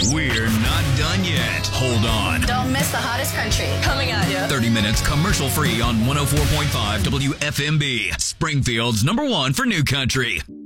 We're not done yet. Hold on. Don't miss the hottest country. Coming at you. 30 minutes commercial free on 104.5 WFMB. Springfield's #1 for new country.